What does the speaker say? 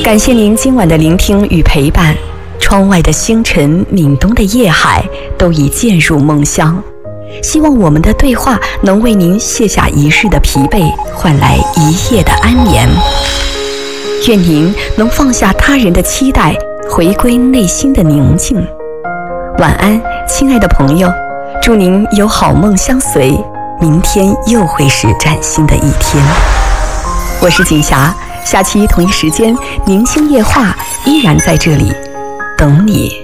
感谢您今晚的聆听与陪伴。窗外的星辰，闽东的夜海，都已渐入梦乡。希望我们的对话能为您卸下一日的疲惫，换来一夜的安眠。愿您能放下他人的期待，回归内心的宁静。晚安，亲爱的朋友，祝您有好梦相随，明天又会是崭新的一天。我是景霞，下期同一时间，宁星夜话依然在这里等你。